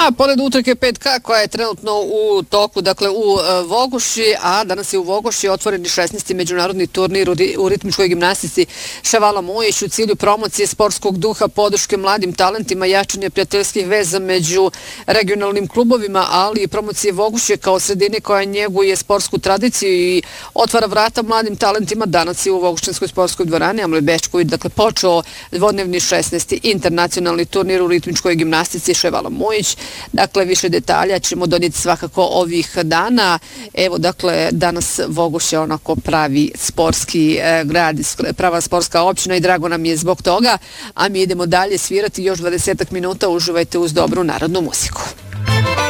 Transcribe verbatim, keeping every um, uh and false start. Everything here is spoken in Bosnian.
A pored utrke pet K koja je trenutno u toku, dakle u uh, Vogoši, a danas je u Vogoši otvoreni šesnaesti međunarodni turnir u, u ritmičkoj gimnastici Ševala Mujić u cilju promocije sportskog duha, podrške mladim talentima, jačanje prijateljskih veza među regionalnim klubovima, ali i promocije Vogošće kao sredine koja njeguje sportsku tradiciju i otvara vrata mladim talentima. Danas je u Vogošćanskoj sportskoj dvorani Amle Bečković, dakle počeo dvodnevni šesnaesti internacionalni turnir u ritmičkoj gimnastici Ševala Mujić. Dakle, više detalja ćemo donijeti svakako ovih dana. Evo, dakle, danas Vogoš je onako pravi sportski eh, grad, prava sportska općina i drago nam je zbog toga. A mi idemo dalje svirati još dvadesetak minuta. Uživajte uz dobru narodnu muziku.